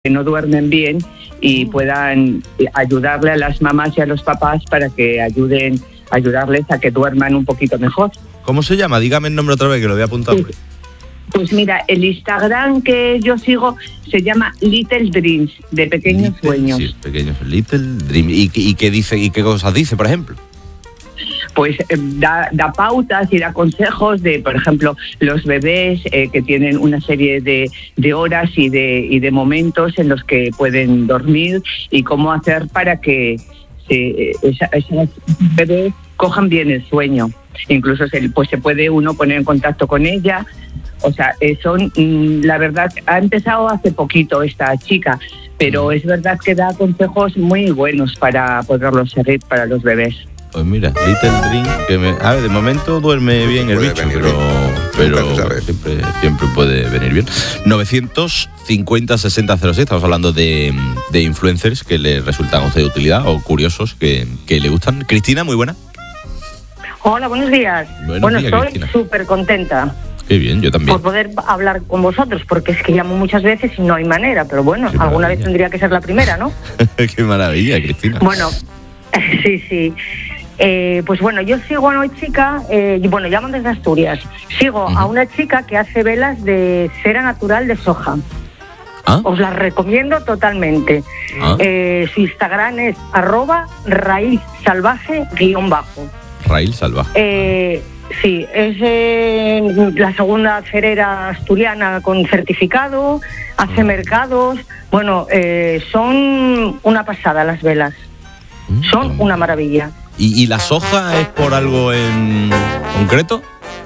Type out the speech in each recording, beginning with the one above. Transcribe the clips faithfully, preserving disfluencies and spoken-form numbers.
que no duermen bien y puedan ayudarle a las mamás y a los papás para que ayuden, ayudarles a que duerman un poquito mejor. ¿Cómo se llama? Dígame el nombre otra vez que lo voy a apuntar. Pues, pues mira, el Instagram que yo sigo se llama Little Dreams, de pequeños Little, sueños. Sí, pequeños, Little Dreams. ¿Y, y qué dice y qué cosas dice, por ejemplo? Pues eh, da, da pautas y da consejos de, por ejemplo, los bebés eh, que tienen una serie de, de horas y de, y de momentos en los que pueden dormir y cómo hacer para que se, esa, esos bebés cojan bien el sueño. Incluso se, pues se puede uno poner en contacto con ella. O sea, eh, son, mm, la verdad, ha empezado hace poquito esta chica, pero es verdad que da consejos muy buenos para poderlos seguir para los bebés. Pues mira, Little Dream, que me, a ver, de momento duerme bien el bicho, pero, bien. pero siempre, siempre puede venir bien. novecientos cincuenta sesenta cero seis, estamos hablando de, de influencers que le resultan a usted de utilidad o curiosos que, que le gustan. Cristina, muy buena. Hola, buenos días. Buenos bueno, días, estoy súper contenta. Qué bien, yo también. Por poder hablar con vosotros, porque es que llamo muchas veces y no hay manera, pero bueno, Qué alguna maravilla. vez tendría que ser la primera, ¿no? Qué maravilla, Cristina. Bueno, sí, sí. Eh, pues bueno, yo sigo a una chica, eh, y bueno, llamo desde Asturias, sigo uh-huh. a una chica que hace velas de cera natural de soja. ¿Ah? Os las recomiendo totalmente. ¿Ah? Eh, su Instagram es arroba raíz salvaje guión bajo. Raíz salvaje. Eh, sí, es eh, la segunda cerera asturiana con certificado, hace uh-huh. mercados, bueno, eh, son una pasada las velas, uh-huh. son una maravilla. ¿Y, ¿Y la soja es por algo en concreto?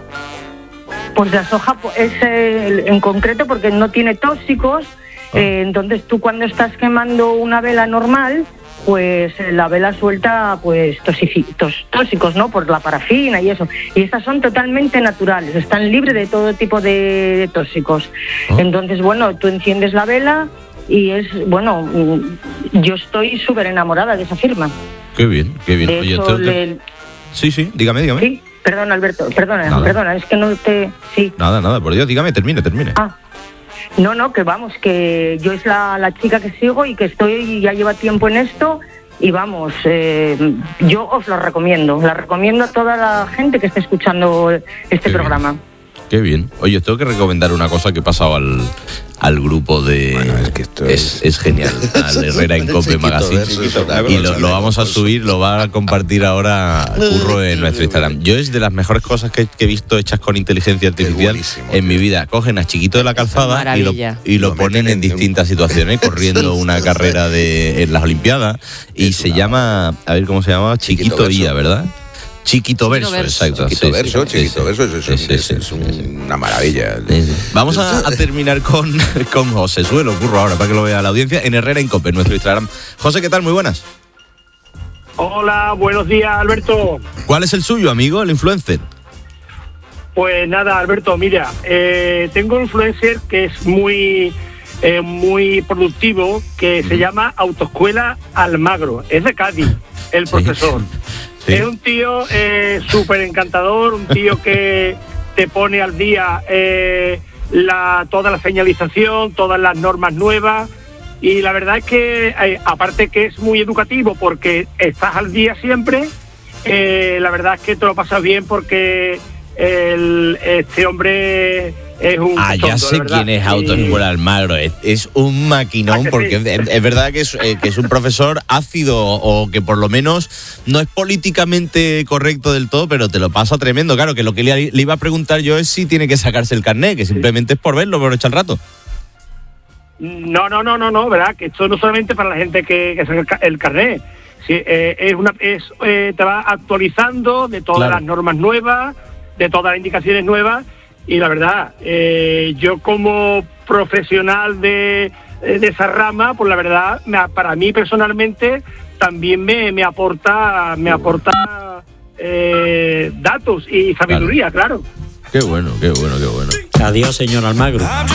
Pues la soja es eh, en concreto porque no tiene tóxicos, ah. eh, entonces tú cuando estás quemando una vela normal, pues la vela suelta pues tóxicos, tóxicos, ¿no? Por la parafina y eso. Y estas son totalmente naturales, están libres de todo tipo de, de tóxicos. Ah. Entonces, bueno, tú enciendes la vela y es, bueno, yo estoy súper enamorada de esa firma. Qué bien, qué bien. De Oye, hecho, te... le... Sí, sí, dígame, dígame. Sí, perdona, Alberto, perdona, nada. perdona, es que no te... Sí. Nada, nada, por Dios, dígame, termine, termine. Ah, no, no, que vamos, que yo es la, la chica que sigo y que estoy, ya lleva tiempo en esto y vamos, eh, yo os lo recomiendo, la recomiendo a toda la gente que esté escuchando este Qué programa. Bien. Qué bien. Oye, os tengo que recomendar una cosa que he pasado al, al grupo de... Bueno, es que esto es, es, es genial, al Herrera en Cope Magazine. Y lo, lo vamos a subir, lo va a compartir ahora Curro en nuestro Instagram. Yo es de las mejores cosas que, que he visto hechas con inteligencia artificial en mi vida. Cogen a Chiquito de la Calzada y lo, y lo ponen en distintas situaciones, corriendo una carrera de en las Olimpiadas. Y se llama, a ver cómo se llama, Chiquito I A, ¿verdad? Chiquito verso, verso, exacto. Chiquito sí, verso, sí, chiquito sí, verso, eso es, sí, es, sí, es sí, una maravilla. Sí, sí. Vamos a, a terminar con, con José Suelo, Curro, ahora, para que lo vea la audiencia, en Herrera en Cope, en nuestro Instagram. José, ¿qué tal? Muy buenas. Hola, buenos días, Alberto. ¿Cuál es el suyo, amigo, el influencer? Pues nada, Alberto, mira, eh, tengo un influencer que es muy... Eh, muy productivo, que mm. se llama Autoescuela Almagro, es de Cádiz, el profesor. Sí. Es un tío eh, súper encantador, un tío que te pone al día eh, la, toda la señalización, todas las normas nuevas, y la verdad es que eh, aparte que es muy educativo porque estás al día siempre, eh, la verdad es que te lo pasas bien porque el, este hombre es un... Ah, ya sé quién es Autoescuela Almagro, es, es un maquinón, porque es, es verdad que es, eh, que es un profesor ácido o que por lo menos no es políticamente correcto del todo, pero te lo pasa tremendo. Claro, que lo que le, le iba a preguntar yo es si tiene que sacarse el carnet, que simplemente es por verlo, por echar el rato. No, no, no, no, no, verdad, que esto no solamente para la gente que, que saca el carnet, sí, eh, es una, es, eh, te va actualizando de todas claro. las normas nuevas, de todas las indicaciones nuevas. Y la verdad, eh, yo como profesional de, de esa rama, pues la verdad, me, para mí personalmente también me, me aporta, me aporta eh, datos y sabiduría, claro. claro. Qué bueno, qué bueno, qué bueno. Adiós, señor Almagro.